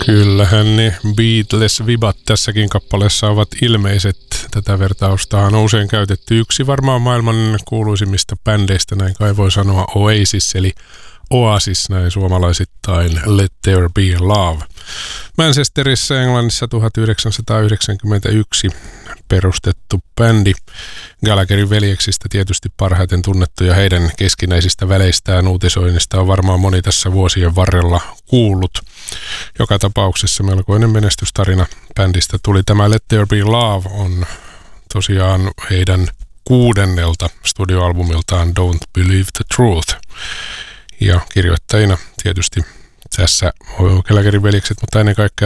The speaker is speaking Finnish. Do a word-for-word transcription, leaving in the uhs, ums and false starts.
Kyllähän ne Beatles-vibat tässäkin kappaleessa ovat ilmeiset. Tätä vertausta on usein käytetty. Yksi varmaan maailman kuuluisimmista bändeistä, näin kai voi sanoa, Oasis, eli Oasis näin suomalaisittain, Let There Be Love. Manchesterissa Englannissa tuhatyhdeksänsataayhdeksänkymmentäyksi perustettu bändi. Gallagherin veljeksistä tietysti parhaiten tunnettu ja heidän keskinäisistä väleistään uutisoinnista on varmaan moni tässä vuosien varrella kuullut. Joka tapauksessa melkoinen menestystarina bändistä tuli. Tämä Let There Be Love on tosiaan heidän kuudennelta studioalbumiltaan Don't Believe the Truth. Ja kirjoittajina tietysti tässä Gallagherin veljekset, mutta ennen kaikkea